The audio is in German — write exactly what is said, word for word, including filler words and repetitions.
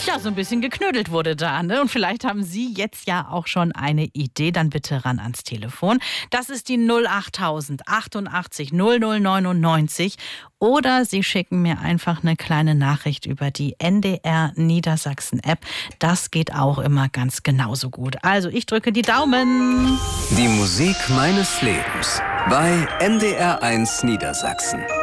ja, so ein bisschen geknödelt wurde da, ne? Und vielleicht haben Sie jetzt ja auch schon eine Idee, dann bitte ran ans Telefon. Das ist die null achttausend achtundachtzig null null neunundneunzig. Oder Sie schicken mir einfach eine kleine Nachricht über die N D R Niedersachsen App. Das geht auch immer ganz genauso gut. Also ich drücke die Daumen. Die Musik meines Lebens bei N D R eins Niedersachsen.